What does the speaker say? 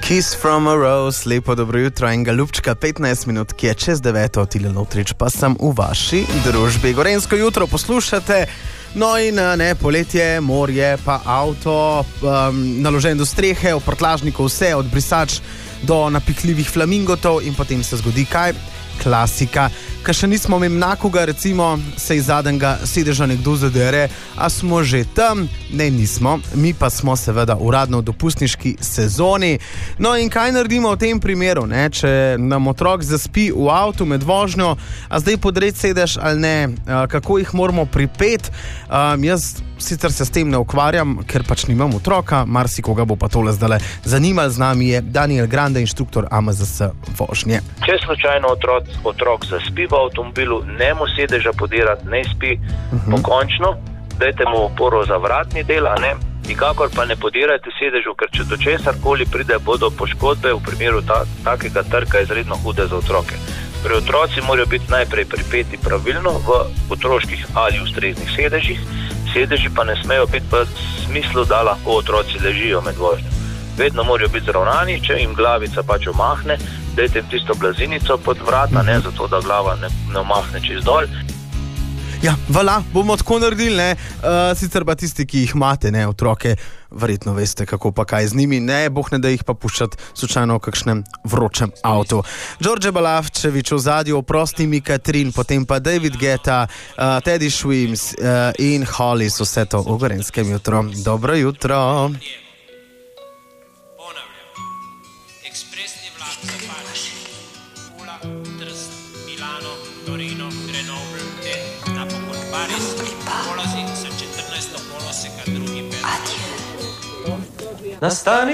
Kiss from a Rose, lepo dobro jutro in galupčka 15 minut, ki je čez 9. Tile Lotrič, pa sem v vaši družbi. Gorenjsko jutro poslušate, no in ne, poletje, morje, pa avto, naložen do strehe, oprtlažnikov, vse od brisač do napihljivih flamingotov in potem se zgodi kaj? Klasika. Ka še nismo imeli nakoga, recimo, se iz zadnjega sedeža nekdo zadere, a smo že tam? Ne, nismo. Mi pa smo seveda uradno v dopustniški sezoni. No in kaj naredimo v tem primeru, ne? Če nam otrok zaspi v avtu med vožnjo, a zdaj podred sedež ali ne, kako jih moramo pripeti? Jaz sicer se s tem ne ukvarjam, ker pač nimam otroka, marsikoga bo pa tole zdale zanimalo. Z nami je Daniel Grande, inštruktor AMZS vožnje. Če slučajno otrok zaspi v avtomobilu, ne mu sedeža podirati, ne spi pokončno, dajte mu oporo za vratni del, ne? Nikakor pa ne podirajte sedežu, ker če do česarkoli pride, bodo poškodbe v primeru takega trka izredno hude za otroke. Pri otroci morajo biti najprej pripeti pravilno v otroških ali ustreznih sedežih, sedeži pa ne smejo biti v smislu, da lahko otroci ležijo med vožnjo. Vedno morajo biti zravnani, če jim glavica pač omahne, dajte jim tisto blazinico pod vrata, ne, zato da glava ne omahne čez dol. Ja, vala, bomo tako naredili, ne. Sicer pa tisti, ki jih imate, ne, otroke, verjetno veste, kako pa kaj z njimi, ne, boh ne da jih pa puščati slučajno v kakšnem vročem avtu. Đorđe Balavčević v zadju, Oprosti mi Katrin, potem pa David Guetta, Teddy Swims in Hollis, vse to v Gorenskem jutro. Dobro jutro. Ekspresni vlak za Pač, Pula, Trst, Milano, Torino, Grenoble, napokon Paris, polozi sa 14. poloseka, drugi pet. Nastani